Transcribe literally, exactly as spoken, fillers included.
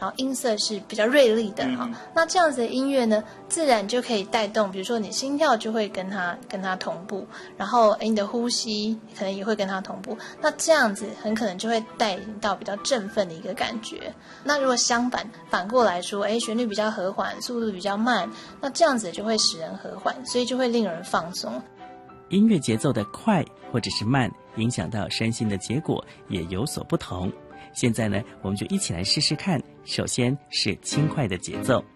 然后音色是比较锐利的哈、 嗯， 那这样子的音乐呢，自然就可以带动，比如说你心跳就会跟它跟它同步，然后诶你的呼吸可能也会跟它同步，那这样子很可能就会带领到比较振奋的一个感觉。那如果相反反过来说，诶旋律比较和缓，速度比较慢，那这样子就会使人和缓，所以就会令人放松。 音乐节奏的快或者是慢，影响到身心的结果也有所不同。现在呢，我们就一起来试试看。首先是轻快的节奏。